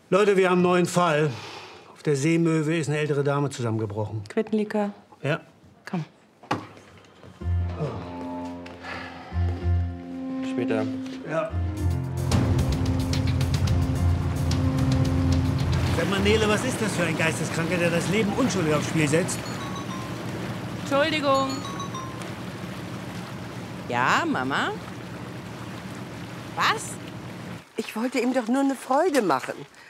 Leute, wir haben einen neuen Fall. Auf der Seemöwe ist eine ältere Dame zusammengebrochen. Quittenlikör. Ja. Komm. Später. Ja. Sag mal, Nele, was ist das für ein Geisteskranker, der das Leben unschuldig aufs Spiel setzt? Entschuldigung. Ja, Mama? Was? Ich wollte ihm doch nur eine Freude machen.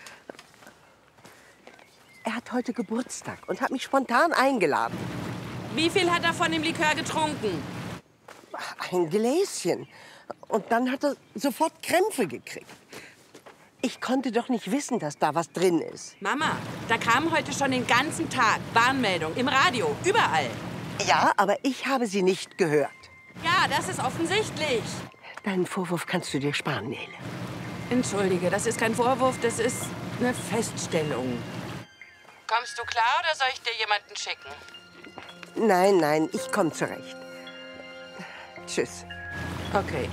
Er hat heute Geburtstag und hat mich spontan eingeladen. Wie viel hat er von dem Likör getrunken? Ein Gläschen. Und dann hat er sofort Krämpfe gekriegt. Ich konnte doch nicht wissen, dass da was drin ist. Mama, da kam heute schon den ganzen Tag Warnmeldung im Radio, überall. Ja, aber ich habe sie nicht gehört. Ja, das ist offensichtlich. Deinen Vorwurf kannst du dir sparen, Nele. Entschuldige, das ist kein Vorwurf, das ist eine Feststellung. Kommst du klar oder soll ich dir jemanden schicken? Nein, nein, ich komme zurecht. Tschüss. Okay.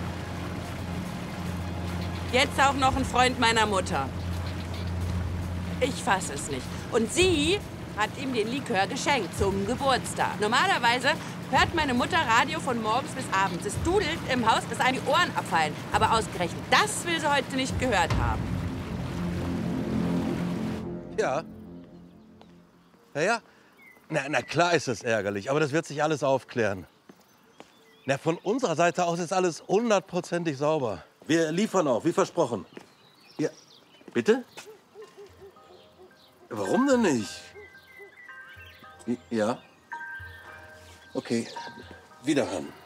Jetzt auch noch ein Freund meiner Mutter. Ich fasse es nicht. Und sie hat ihm den Likör geschenkt zum Geburtstag. Normalerweise hört meine Mutter Radio von morgens bis abends. Es dudelt im Haus, bis einem die Ohren abfallen. Aber ausgerechnet das will sie heute nicht gehört haben. Ja. Ja. Na klar ist es ärgerlich, aber das wird sich alles aufklären. Na, von unserer Seite aus ist alles 100%ig sauber. Wir liefern auch, wie versprochen. Ja. Bitte? Warum denn nicht? Ja. Okay. Wiederhören.